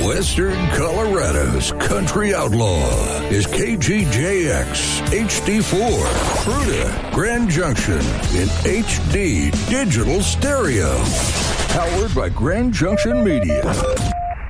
Western Colorado's country outlaw is KGJX HD4, Fruita, Grand Junction in HD digital stereo. Powered by Grand Junction Media.